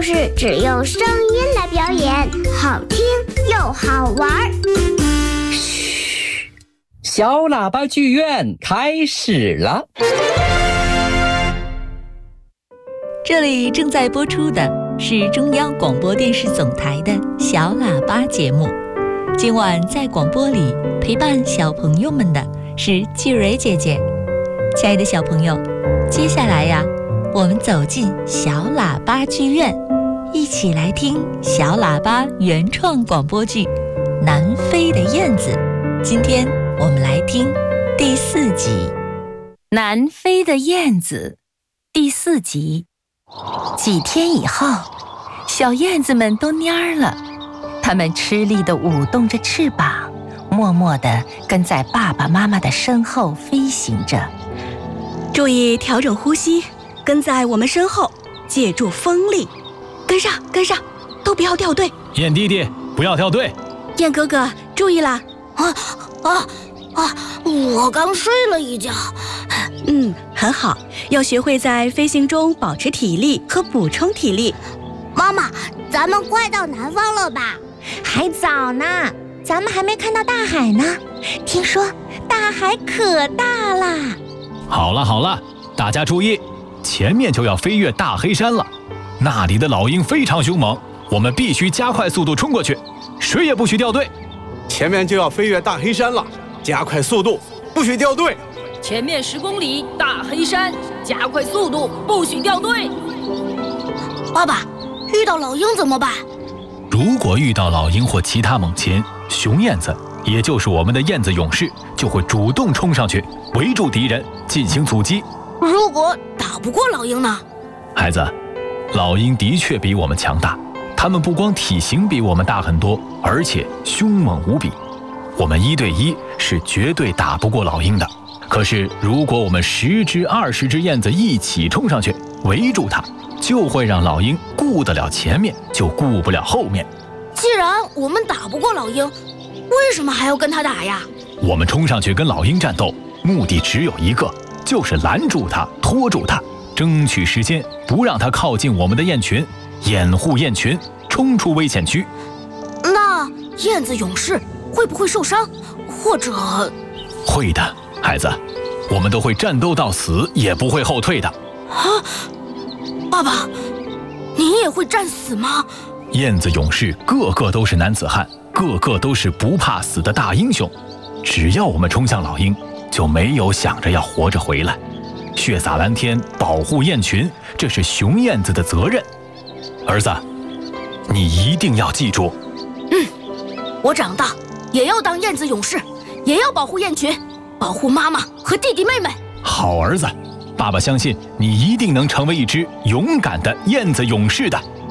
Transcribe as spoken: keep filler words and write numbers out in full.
事只用声音来表演，好听又好玩。 嘘，小喇叭剧院开始了。 这里正在播出的是中央广播电视总台的小喇叭节目。今晚在广播里陪伴小朋友们的是季蕊姐姐。亲爱的小朋友，接下来呀，我们走进小喇叭剧院，一起来听小喇叭原创广播剧《南飞的燕子》。今天我们来听第四集《南飞的燕子》第四集。几天以后，小燕子们都蔫儿了，它们吃力地舞动着翅膀，默默地跟在爸爸妈妈的身后飞行着。 注意调整呼吸，跟在我们身后，借助风力，跟上跟上，都不要掉队。 燕弟弟，不要掉队。 燕哥哥，注意啦！ 啊啊啊！我刚睡了一觉。 嗯，很好，要学会在飞行中保持体力和补充体力。 妈妈，咱们快到南方了吧？还早呢，咱们还没看到大海呢。听说大海可大啦。 好了好了，大家注意，前面就要飞越大黑山了，那里的老鹰非常凶猛，我们必须加快速度冲过去，谁也不许掉队。 前面就要飞越大黑山了，加快速度，不许掉队。 前面十公里大黑山，加快速度，不许掉队。 爸爸，遇到老鹰怎么办？ 如果遇到老鹰或其他猛禽，雄燕子，也就是我们的燕子勇士，就会主动冲上去围住敌人进行阻击。 如果打不过老鹰呢？ 孩子，老鹰的确比我们强大，它们不光体型比我们大很多，而且凶猛无比。我们一对一是绝对打不过老鹰的。可是如果我们十只二十只燕子一起冲上去围住它，就会让老鹰顾得了前面，就顾不了后面。 既然我们打不过老鹰，为什么还要跟他打呀？ 我们冲上去跟老鹰战斗，目的只有一个，就是拦住它，拖住它，争取时间，不让它靠近我们的雁群，掩护雁群冲出危险区。 那燕子勇士会不会受伤？或者…… 会的，孩子，我们都会战斗到死，也不会后退的。 啊，爸爸，你也会战死吗？ 燕子勇士个个都是男子汉，个个都是不怕死的大英雄。只要我们冲向老鹰，就没有想着要活着回来。血洒蓝天，保护雁群，这是雄燕子的责任。儿子，你一定要记住。 嗯，我长大也要当燕子勇士，也要保护雁群，保护妈妈和弟弟妹妹。 好儿子，爸爸相信你一定能成为一只勇敢的燕子勇士的。